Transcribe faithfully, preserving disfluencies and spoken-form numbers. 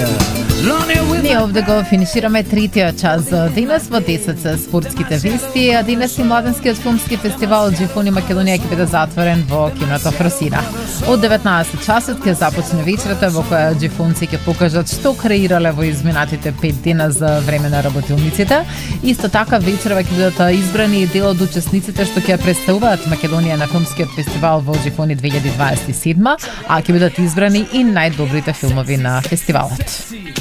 Ние овде го финишираме третиот час за денес во десет се спортските вести, а денес и младенскиот филмски фестивал Џифуни Македонија ќе биде затворен во киното Фросина. Од деветнаесет часот ќе започне вечерата во која џифунци ќе покажат што креирале во изминатите пет дена за време на работилниците. Исто така вечерва ќе бидат избрани дел од учесниците што ќе представуваат Македонија на филмскиот фестивал во Џифуни две илјади дваесет и седма, а ќе бидат избрани и најдобрите филмови на фестивалот.